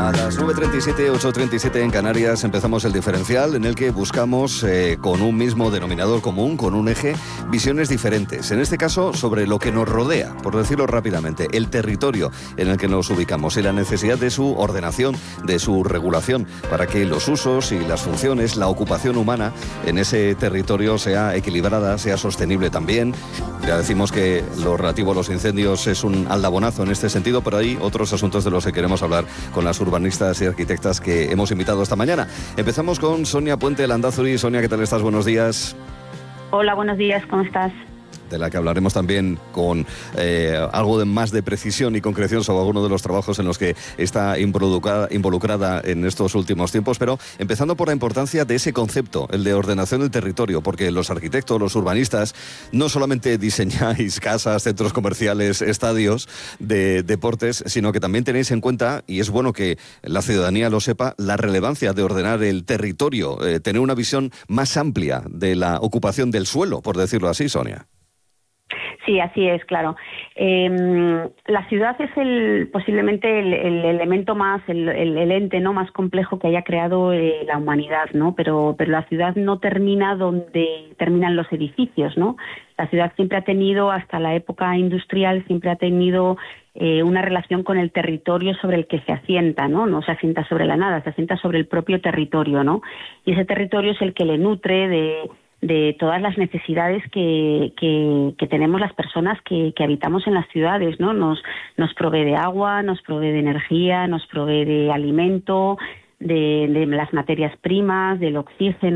A las 9:37, 8:37 en Canarias empezamos el diferencial en el que buscamos con un mismo denominador común, con un eje, visiones diferentes. En este caso sobre lo que nos rodea, por decirlo rápidamente, el territorio en el que nos ubicamos y la necesidad de su ordenación, de su regulación, para que los usos y las funciones, la ocupación humana en ese territorio sea equilibrada, sea sostenible también. Ya decimos que lo relativo a los incendios es un aldabonazo en este sentido, pero hay otros asuntos de los que queremos hablar con las urbanistas y arquitectas que hemos invitado esta mañana. Empezamos con Sonia Puente Landázuri. Sonia, ¿qué tal estás? Buenos días. Hola, buenos días, ¿cómo estás? De la que hablaremos también con algo de más de precisión y concreción sobre algunos de los trabajos en los que está involucrada en estos últimos tiempos, pero empezando por la importancia de ese concepto, el de ordenación del territorio, porque los arquitectos, los urbanistas, no solamente diseñáis casas, centros comerciales, estadios de deportes, sino que también tenéis en cuenta, y es bueno que la ciudadanía lo sepa, la relevancia de ordenar el territorio, tener una visión más amplia de la ocupación del suelo, por decirlo así, Sonia. Sí, así es, claro. La ciudad es posiblemente el elemento más, el ente no más complejo que haya creado la humanidad, ¿no? Pero la ciudad no termina donde terminan los edificios, ¿no? La ciudad siempre ha tenido, hasta la época industrial, siempre ha tenido una relación con el territorio sobre el que se asienta, ¿no? No se asienta sobre la nada, se asienta sobre el propio territorio, ¿no? Y ese territorio es el que le nutre de todas las necesidades que tenemos las personas que habitamos en las ciudades, ¿no? Nos provee de agua, nos provee de energía, nos provee de alimento, de las materias primas, del oxígeno.